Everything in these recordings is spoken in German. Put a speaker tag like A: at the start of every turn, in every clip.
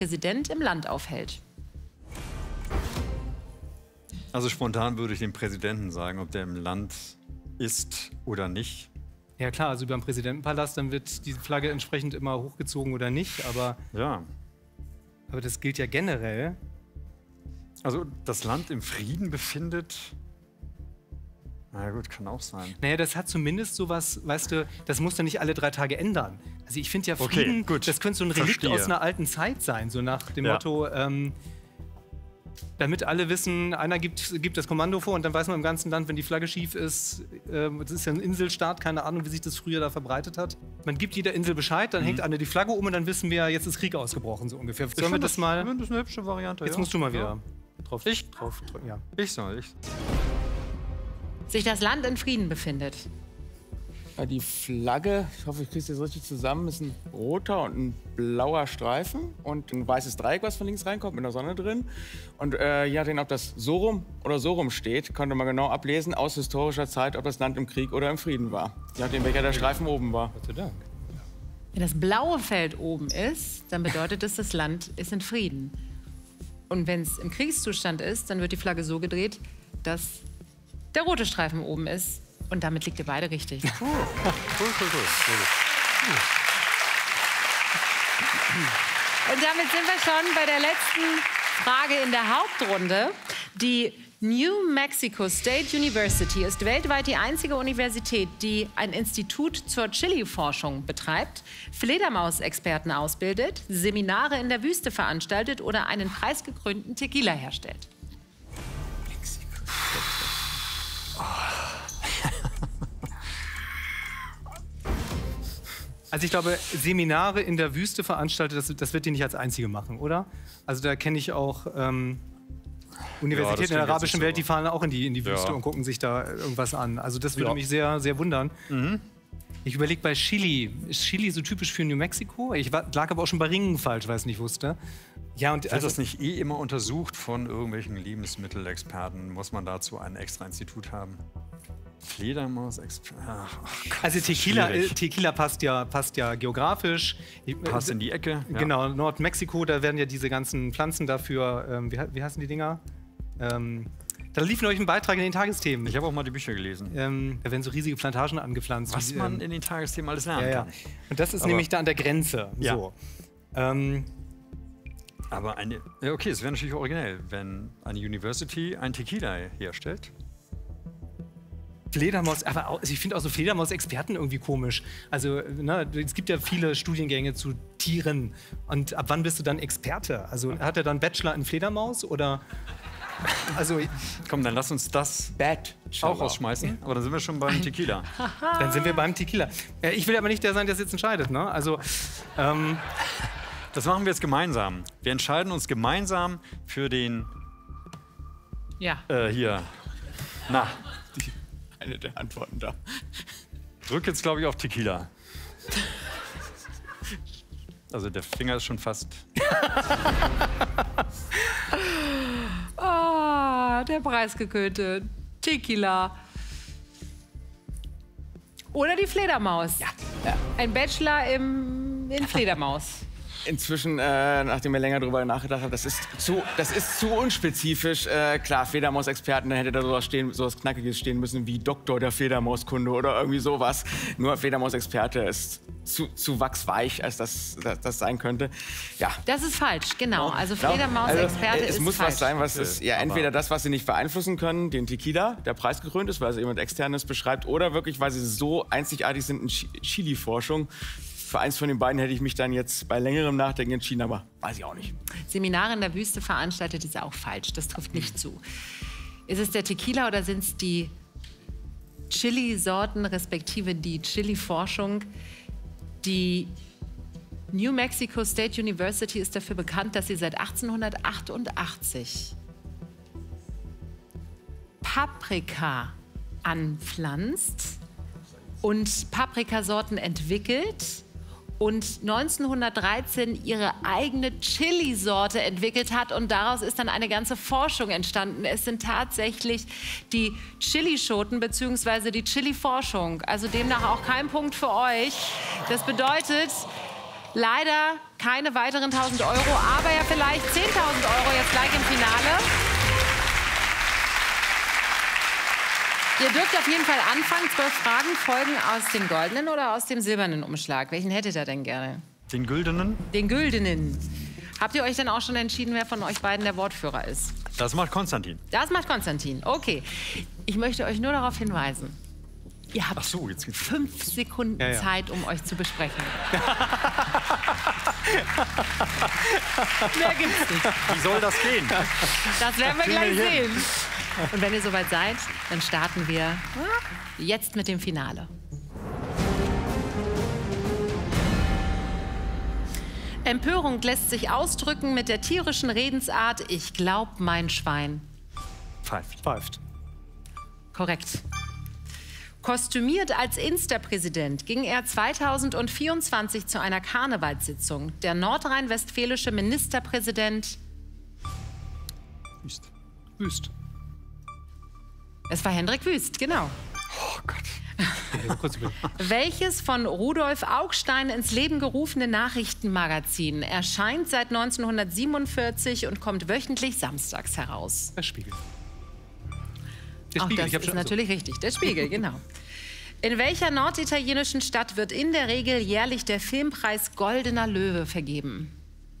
A: Präsident im Land aufhält.
B: Also spontan würde ich dem Präsidenten sagen, ob der im Land ist oder nicht.
C: Ja klar, also beim Präsidentenpalast, dann wird die Flagge entsprechend immer hochgezogen oder nicht, aber das gilt ja generell.
B: Also das Land im Frieden befindet. Na gut, kann auch sein.
C: Naja, das hat zumindest sowas, weißt du, das muss dann nicht alle 3 Tage ändern. Also ich finde ja Frieden, das könnte so ein Relikt aus einer alten Zeit sein, so nach dem Motto, damit alle wissen, einer gibt das Kommando vor und dann weiß man im ganzen Land, wenn die Flagge schief ist, das ist ja ein Inselstaat, keine Ahnung, wie sich das früher da verbreitet hat. Man gibt jeder Insel Bescheid, dann hängt einer die Flagge um und dann wissen wir, jetzt ist Krieg ausgebrochen, so ungefähr. Sollen wir das mal?
B: Das ist eine hübsche Variante.
C: Jetzt musst du mal wieder drauf.
B: Ich soll.
A: Sich das Land in Frieden befindet.
D: Die Flagge, ich hoffe, ich kriege es jetzt richtig zusammen, ist ein roter und ein blauer Streifen und ein weißes Dreieck, was von links reinkommt, mit der Sonne drin. Und je nachdem, ob das so rum oder so rum steht, konnte man genau ablesen, aus historischer Zeit, ob das Land im Krieg oder im Frieden war. Je nachdem, welcher der Streifen oben war.
C: Gott sei Dank.
A: Wenn das blaue Feld oben ist, dann bedeutet es, das Land ist in Frieden. Und wenn es im Kriegszustand ist, dann wird die Flagge so gedreht, dass der rote Streifen oben ist. Und damit liegt ihr beide richtig.
B: Cool.
A: Und damit sind wir schon bei der letzten Frage in der Hauptrunde. Die New Mexico State University ist weltweit die einzige Universität, die ein Institut zur Chili-Forschung betreibt, Fledermausexperten ausbildet, Seminare in der Wüste veranstaltet oder einen preisgekrönten Tequila herstellt.
C: Also ich glaube, Seminare in der Wüste veranstaltet, das wird die nicht als einzige machen, oder? Also da kenne ich auch Universitäten in der arabischen Welt, die fahren auch in die Wüste und gucken sich da irgendwas an. Also das würde mich sehr, sehr wundern. Ich überlege bei Chili. Ist Chili so typisch für New Mexico? Ich lag aber auch schon bei Ringen falsch, weil ich es nicht wusste. Ja, und
B: wird das nicht immer untersucht von irgendwelchen Lebensmittelexperten? Muss man dazu ein extra Institut haben? Fledermaus-Experten.
C: Also Tequila passt ja geografisch.
B: Passt in die Ecke. Ja.
C: Genau, Nordmexiko, da werden ja diese ganzen Pflanzen dafür, wie heißen die Dinger? Da lief neulich ein Beitrag in den Tagesthemen.
B: Ich habe auch mal die Bücher gelesen.
C: Da werden so riesige Plantagen angepflanzt.
B: Was man in den Tagesthemen alles lernen kann.
C: Und das ist nämlich da an der Grenze.
B: Ja.
C: So.
B: Aber okay, es wäre natürlich originell, wenn eine University ein Tequila herstellt.
C: Fledermaus, aber auch, also ich finde auch so Fledermaus-Experten irgendwie komisch. Also es gibt ja viele Studiengänge zu Tieren. Und ab wann bist du dann Experte? Also hat er dann Bachelor in Fledermaus oder? Also
B: komm, dann lass uns das auch rausschmeißen. Aber dann sind wir schon beim Tequila.
C: Dann sind wir beim Tequila. Ich will aber nicht der sein, der es jetzt entscheidet. Ne? Also
B: das machen wir jetzt gemeinsam. Wir entscheiden uns gemeinsam für den. Hier.
D: Eine der Antworten da.
B: Drück jetzt, glaube ich, auf Tequila. Also der Finger ist schon fast.
A: Der preisgekrönte Tequila. Oder die Fledermaus. Ja. Ein Bachelor in Fledermaus.
D: Inzwischen, nachdem ich länger drüber nachgedacht habe, das ist zu unspezifisch. Klar, Fledermausexperten, da hätte da sowas Knackiges stehen müssen wie Doktor der Fledermauskunde oder irgendwie sowas. Nur Fledermausexperte ist zu wachsweich, als das sein könnte. Ja.
A: Das ist falsch, genau. Also Fledermausexperte ist falsch.
D: Es muss was sein, was ist, entweder das, was sie nicht beeinflussen können, den Tequila, der preisgekrönt ist, weil sie jemand Externes beschreibt, oder wirklich, weil sie so einzigartig sind in Chili-Forschung. Für eins von den beiden hätte ich mich dann jetzt bei längerem Nachdenken entschieden, aber weiß ich auch nicht.
A: Seminare in der Wüste veranstaltet ist auch falsch. Das trifft nicht zu. Ist es der Tequila oder sind es die Chili-Sorten, respektive die Chili-Forschung? Die New Mexico State University ist dafür bekannt, dass sie seit 1888 Paprika anpflanzt und Paprikasorten entwickelt und 1913 ihre eigene Chili-Sorte entwickelt hat und daraus ist dann eine ganze Forschung entstanden. Es sind tatsächlich die Chilischoten bzw. die Chili-Forschung. Also demnach auch kein Punkt für euch. Das bedeutet, Leider keine weiteren 1.000 Euro, aber ja vielleicht 10.000 Euro jetzt gleich im Finale. Ihr dürft auf jeden Fall anfangen. 12 Fragen folgen aus dem goldenen oder aus dem silbernen Umschlag. Welchen hättet ihr denn gerne?
B: Den güldenen?
A: Den güldenen. Habt ihr euch denn auch schon entschieden, wer von euch beiden der Wortführer ist?
B: Das macht Konstantin.
A: Das macht Konstantin. Okay. Ich möchte euch nur darauf hinweisen. Ihr habt
B: Ach so, jetzt geht's.
A: 5 Sekunden Zeit, um euch zu besprechen. Mehr gibt's nicht.
B: Wie soll das gehen?
A: Das werden wir gleich sehen. Und wenn ihr soweit seid, dann starten wir jetzt mit dem Finale. Empörung lässt sich ausdrücken mit der tierischen Redensart "Ich glaub, mein Schwein".
B: Pfeift.
A: Korrekt. Kostümiert als Insta-Präsident ging er 2024 zu einer Karnevalssitzung. Der nordrhein-westfälische Ministerpräsident...
C: Wüst.
A: Es war Hendrik Wüst, genau.
B: Oh Gott.
A: Welches von Rudolf Augstein ins Leben gerufene Nachrichtenmagazin erscheint seit 1947 und kommt wöchentlich samstags heraus?
C: Der Spiegel. Der
A: Auch
C: Spiegel.
A: das ist natürlich richtig. Der Spiegel, genau. In welcher norditalienischen Stadt wird in der Regel jährlich der Filmpreis Goldener Löwe vergeben?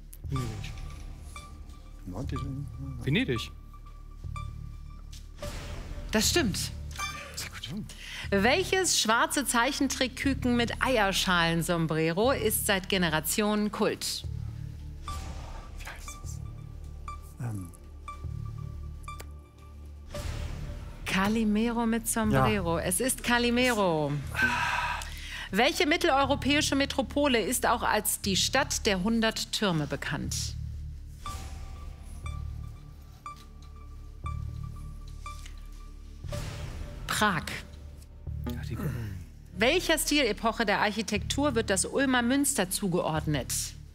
C: Venedig.
A: Das stimmt. Welches schwarze Zeichentrickküken mit Eierschalen-Sombrero ist seit Generationen Kult?
B: Wie heißt das?
A: Calimero mit Sombrero. Ja. Es ist Calimero. Welche mitteleuropäische Metropole ist auch als die Stadt der 100 Türme bekannt? Prag. Welcher Stilepoche der Architektur wird das Ulmer Münster zugeordnet?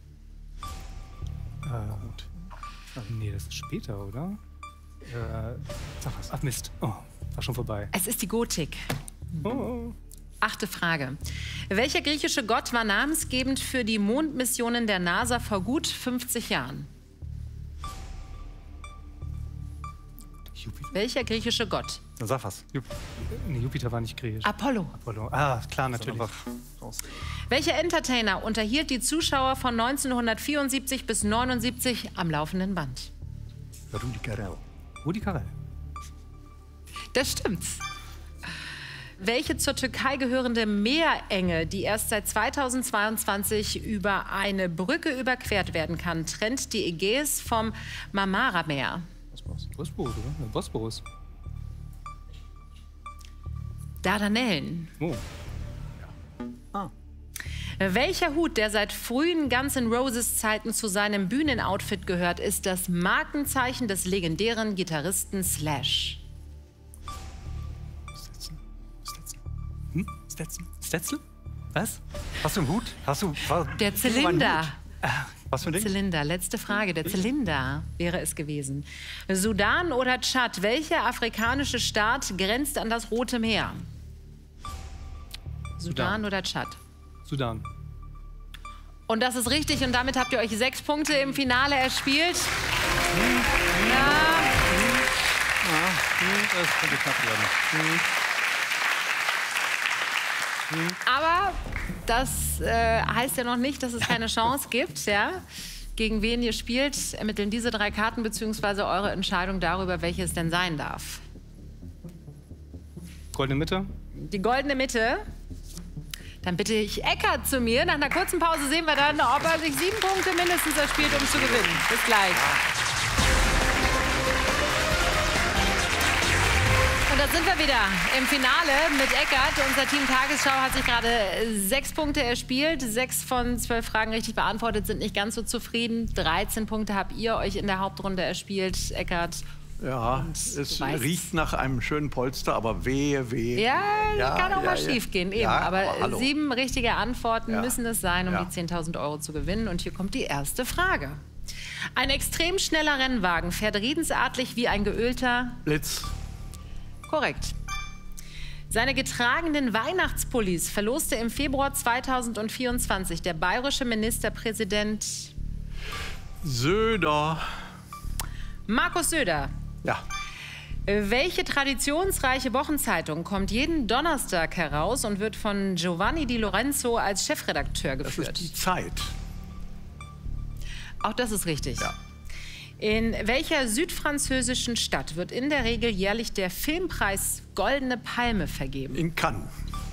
C: Nee, das ist später, oder? Ach Mist. Oh, war schon vorbei.
A: Es ist die Gotik.
C: Oh.
A: 8. Frage. Welcher griechische Gott war namensgebend für die Mondmissionen der NASA vor gut 50 Jahren?
C: Jupiter?
A: Welcher griechische Gott?
B: Dann sag was.
C: Nee, Jupiter war nicht griechisch.
A: Apollo.
C: Apollo. Ah, klar, natürlich.
A: Welcher Entertainer unterhielt die Zuschauer von 1974 bis 1979 am laufenden Band?
B: Rudi Carrell.
C: Rudi Carrell.
A: Das stimmt. Welche zur Türkei gehörende Meerenge, die erst seit 2022 über eine Brücke überquert werden kann, trennt die Ägäis vom Marmara-Meer?
C: Bosporus, oder? Bosporus.
A: Dardanellen.
C: Oh.
A: Welcher Hut, der seit frühen Guns N' Roses Zeiten zu seinem Bühnenoutfit gehört, ist das Markenzeichen des legendären Gitarristen Slash?
C: Stetson? Was?
B: Hast du einen Hut?
A: Der Zylinder.
B: Was für ein Ding?
A: Zylinder, letzte Frage. Der Zylinder wäre es gewesen. Sudan oder Tschad? Welcher afrikanische Staat grenzt an das Rote Meer? Sudan oder Tschad?
C: Sudan.
A: Und das ist richtig und damit habt ihr euch 6 Punkte im Finale erspielt. Ja.
C: Das könnte knapp werden.
A: Aber das heißt ja noch nicht, dass es keine Chance gibt. Ja? Gegen wen ihr spielt, ermitteln diese 3 Karten bzw. eure Entscheidung darüber, welche es denn sein darf.
C: Goldene Mitte.
A: Die goldene Mitte. Dann bitte ich Eckart zu mir. Nach einer kurzen Pause sehen wir dann, ob er sich 7 Punkte mindestens erspielt, um zu gewinnen. Bis gleich. Und da sind wir wieder im Finale mit Eckart. Unser Team Tagesschau hat sich gerade 6 Punkte erspielt. 6 von 12 Fragen richtig beantwortet, sind nicht ganz so zufrieden. 13 Punkte habt ihr euch in der Hauptrunde erspielt, Eckart.
E: Ja, es riecht nach einem schönen Polster, aber wehe.
A: Ja, kann auch mal schief gehen, eben.
E: Ja,
A: aber 7 richtige Antworten
E: Ja.
A: müssen es sein, um
E: Ja.
A: die 10.000 Euro zu gewinnen. Und hier kommt die erste Frage. Ein extrem schneller Rennwagen fährt redensartlich wie ein geölter...
E: Blitz.
A: Korrekt. Seine getragenen Weihnachtspullis verloste im Februar 2024 der bayerische Ministerpräsident
E: Söder.
A: Markus Söder.
E: Ja.
A: Welche traditionsreiche Wochenzeitung kommt jeden Donnerstag heraus und wird von Giovanni Di Lorenzo als Chefredakteur
E: Das
A: geführt?
E: ist die Zeit.
A: Auch das ist richtig.
E: Ja.
A: In welcher südfranzösischen Stadt wird in der Regel jährlich der Filmpreis Goldene Palme vergeben?
E: In Cannes.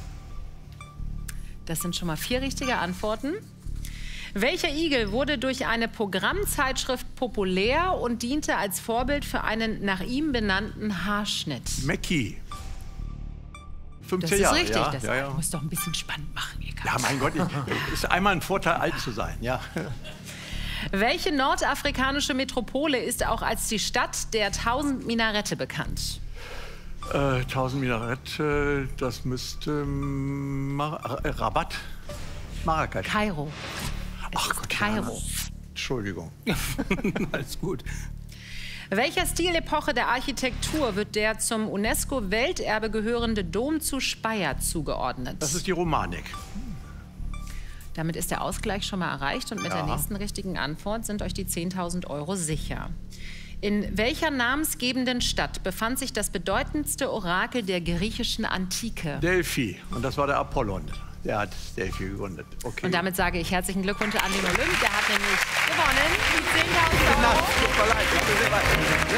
A: Das sind schon mal 4 richtige Antworten. Welcher Igel wurde durch eine Programmzeitschrift populär und diente als Vorbild für einen nach ihm benannten Haarschnitt?
E: Mackie. 15
A: Das ist
E: Jahre.
A: richtig.
E: Ja,
A: Das
E: ja, ja.
A: muss doch ein bisschen spannend machen. Egal.
E: Ja, mein Gott, ist einmal ein Vorteil, alt zu sein. Ja.
A: Welche nordafrikanische Metropole ist auch als die Stadt der 1000 Minarette bekannt?
E: 1000 Minarette, das müsste Rabat, Marrakesch.
A: Kairo.
E: Ach Gott,
A: Kairo.
E: Entschuldigung.
C: Alles gut.
A: Welcher Stilepoche der Architektur wird der zum UNESCO-Welterbe gehörende Dom zu Speyer zugeordnet?
E: Das ist die Romanik.
A: Damit ist der Ausgleich schon mal erreicht und mit der nächsten richtigen Antwort sind euch die 10.000 € sicher. In welcher namensgebenden Stadt befand sich das bedeutendste Orakel der griechischen Antike?
E: Delphi. Und das war der Apollon. Der hat Delphi gegründet. Okay.
A: Und damit sage ich herzlichen Glückwunsch an den Olymp. Der hat nämlich gewonnen, die 10.000
E: Na,
A: €.
E: tut mir leid, ich bin sehr weit.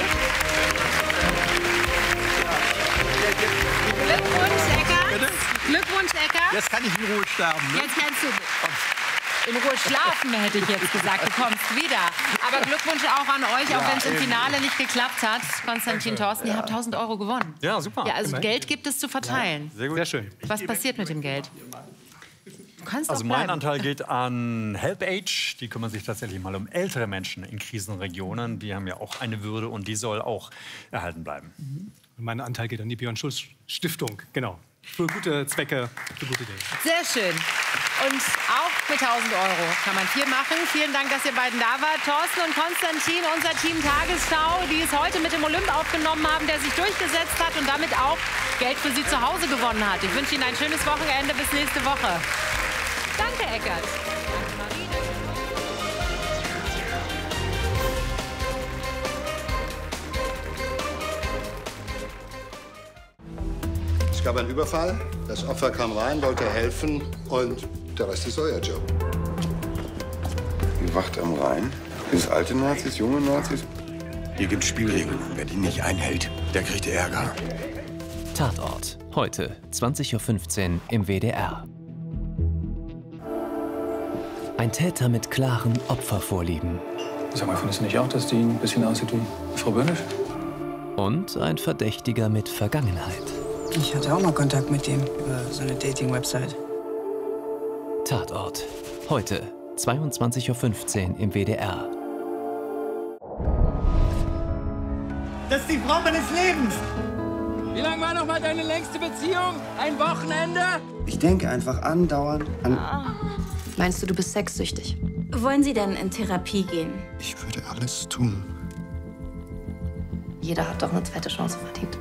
A: Glückwunsch, Eckart. Glückwunsch, Eckart.
E: Jetzt kann ich in Ruhe sterben. Ne?
A: Jetzt kannst du in Ruhe schlafen, hätte ich jetzt gesagt. Du kommst wieder. Aber Glückwunsch auch an euch, auch wenn es im Finale nicht geklappt hat. Konstantin, Thorsten, ihr habt 1.000 € gewonnen.
B: Ja, super.
A: Ja, also Geld gibt es zu verteilen.
B: Sehr gut.
C: Sehr schön.
A: Was passiert mit dem Geld? Du kannst
B: Also
A: doch
B: mein
A: bleiben.
B: Anteil geht an HelpAge. Die kümmern sich tatsächlich mal um ältere Menschen in Krisenregionen. Die haben ja auch eine Würde und die soll auch erhalten bleiben.
C: Mein Anteil geht an die Björn Schulz Stiftung. Genau. Für gute Zwecke, für gute Dinge.
A: Sehr schön. Und auch mit 1.000 € kann man viel machen. Vielen Dank, dass ihr beiden da wart. Thorsten und Konstantin, unser Team Tagesschau, die es heute mit dem Olymp aufgenommen haben, der sich durchgesetzt hat und damit auch Geld für sie zu Hause gewonnen hat. Ich wünsche Ihnen ein schönes Wochenende. Bis nächste Woche. Danke, Eckart. Danke, Marie.
F: Es gab einen Überfall, das Opfer kam rein, wollte helfen und der Rest ist euer Job.
G: Die Wacht am Rhein. Sind es alte Nazis, junge Nazis?
H: Hier gibt Spielregeln. Wer die nicht einhält, der kriegt Ärger.
I: Tatort. Heute, 20:15 Uhr im WDR. Ein Täter mit klaren Opfervorlieben.
J: Sag mal, findest du nicht auch, dass die ein bisschen aussieht wie Frau Böhnisch?
I: Und ein Verdächtiger mit Vergangenheit.
K: Ich hatte auch mal Kontakt mit dem über so eine Dating-Website.
I: Tatort. Heute, 22:15 Uhr im WDR.
L: Das ist die Frau meines Lebens.
M: Wie lange war noch mal deine längste Beziehung? Ein Wochenende?
K: Ich denke einfach andauernd an...
N: Meinst du, du bist sexsüchtig?
O: Wollen Sie denn in Therapie gehen?
F: Ich würde alles tun.
N: Jeder hat doch eine zweite Chance verdient.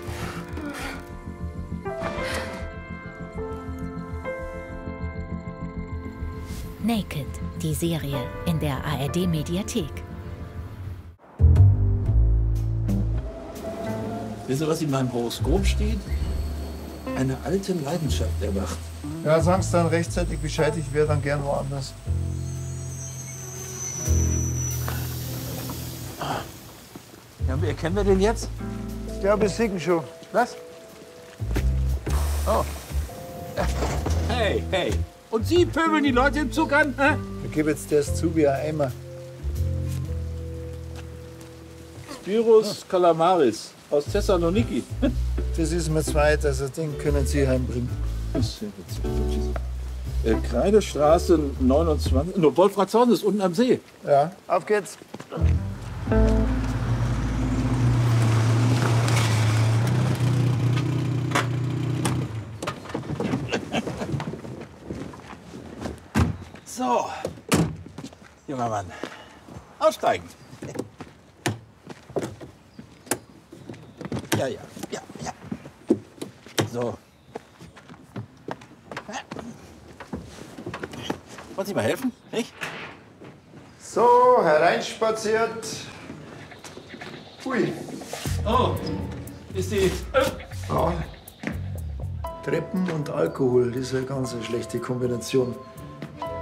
O: Naked, die Serie in der ARD-Mediathek.
L: Wisst ihr, was in meinem Horoskop steht? Eine alte Leidenschaft erwacht.
P: Ja, sagen Sie dann rechtzeitig Bescheid, ich wäre dann gern woanders.
L: Ja, wer kennen wir den jetzt?
P: Der besiegen schon. Was?
L: Oh. Hey, hey. Und Sie pöbeln die Leute im Zug an? Hä?
P: Ich gebe jetzt das zu wie ein Eimer.
L: Spyros Kalamaris aus Thessaloniki.
P: Das ist mir zweit, also den können Sie heimbringen.
L: Das ist ja witzig. Kreidestraße 29. No, Wolfratshausen ist unten am See.
P: Ja, auf geht's.
L: So, junger Mann, aussteigen. Ja. So, Wollen Sie mal helfen? Nicht?
P: So, hereinspaziert. Ui.
L: Oh, ist die...
P: Ja. Treppen und Alkohol, das ist eine ganz schlechte Kombination.